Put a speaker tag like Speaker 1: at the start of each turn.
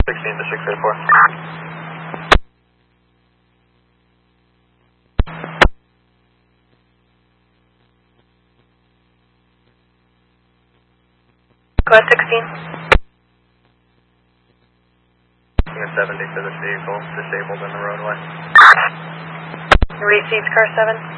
Speaker 1: 16 to 684.
Speaker 2: Go ahead, 16.
Speaker 1: 70 for this vehicle, disabled in the roadway.
Speaker 2: Received, car 7.